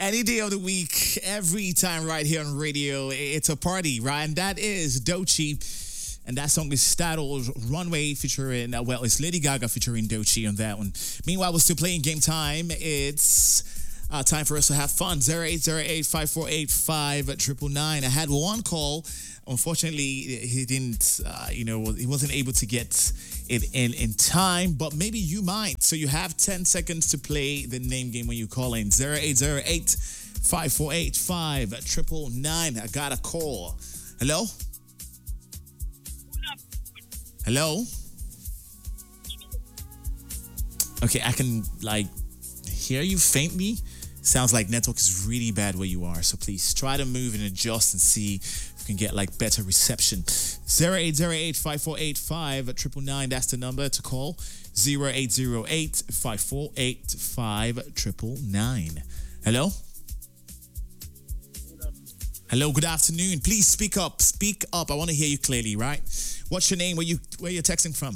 Any day of the week, every time right here on radio, it's a party, right? And that is Doechii. And that song is titled Runway featuring, it's Lady Gaga featuring Doechii on that one. Meanwhile, we're still playing Game Time. It's time for us to have fun. 0808-548-5999. I had one call. Unfortunately, he didn't, he wasn't able to get it in time, but maybe you might. So you have 10 seconds to play the name game when you call in. 0808-548-5999. I got a call. Hello? Hello? Okay, I can, hear you faintly. Sounds like network is really bad where you are, so please try to move and adjust and see if we can get, better reception. 0808-548-5999, that's the number to call. 0808-548-5999. Hello? Hello, good afternoon. Please speak up. Speak up. I want to hear you clearly, right? What's your name? Where you're texting from?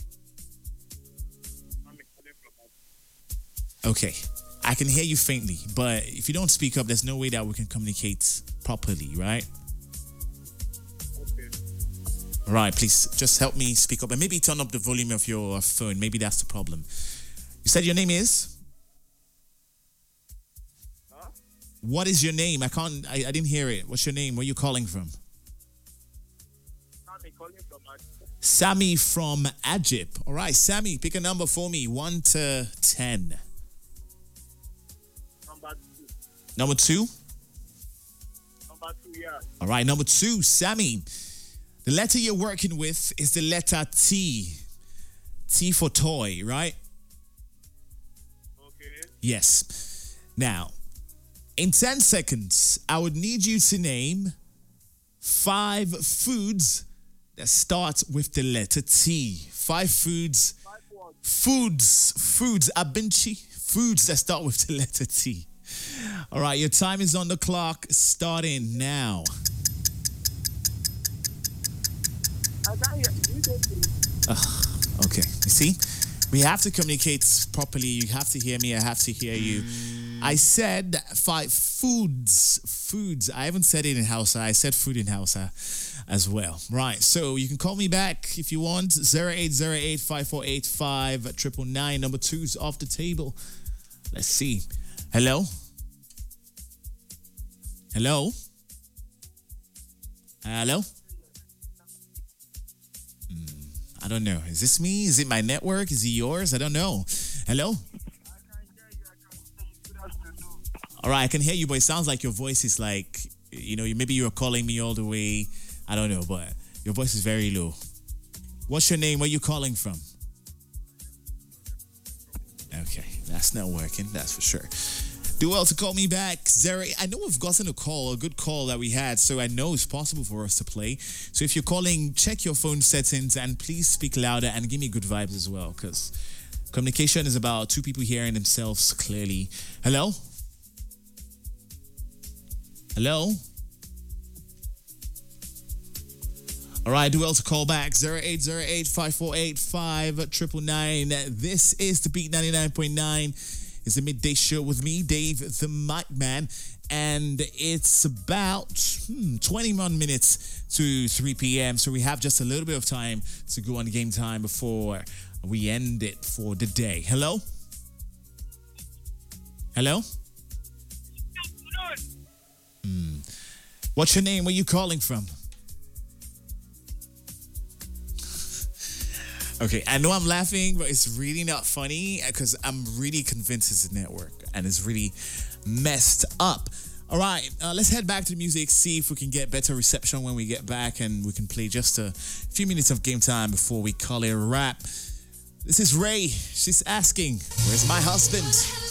Okay. I can hear you faintly, but if you don't speak up, there's no way that we can communicate properly, right? Okay. All right, please just help me speak up and maybe turn up the volume of your phone. Maybe that's the problem. You said your name is? Huh? What is your name? I didn't hear it. What's your name? Where are you calling from? Sammy calling from Sammy from Ajip. All right, Sammy, pick a number for me, 1 to 10. number 2. Number 2? Number 2, yeah. All right, number 2, Sammy. The letter you're working with is the letter T. T for toy, right? Okay. Yes. Now, in 10 seconds, I would need you to name 5 foods that start with the letter T. 5 foods. 5 words. Foods, abinchi. Foods that start with the letter T. All right, your time is on the clock, starting now. I can't hear you. Okay, you see? We have to communicate properly. You have to hear me. I have to hear you. I said 5 foods. Foods. I haven't said it in Hausa. I said food in Hausa as well. Right, so you can call me back if you want. 0808-548-5999. Number 2's off the table. Let's see. Hello? Hello? Hello? I don't know. Is this me? Is it my network? Is it yours? I don't know. Hello? All right, I can hear you, but it sounds like your voice is maybe you're calling me all the way. I don't know, but your voice is very low. What's your name? Where are you calling from? Okay, that's not working, that's for sure. Do well to call me back. I know we've gotten a good call that we had, so I know it's possible for us to play. So if you're calling, check your phone settings and please speak louder and give me good vibes as well, because communication is about 2 people hearing themselves clearly. Hello? Hello? All right, do well to call back. 0808-548-5999. This is the Beat 99.9. It's the midday show with me, Dave the Mic Man. And it's about 21 minutes to 3 p.m. So we have just a little bit of time to go on Game Time before we end it for the day. Hello? Hello? What's your name? Where are you calling from? Okay, I know I'm laughing, but it's really not funny because I'm really convinced it's a network and it's really messed up. All right, let's head back to music, see if we can get better reception when we get back and we can play just a few minutes of Game Time before we call it a wrap. This is Ray. She's asking, where's my husband?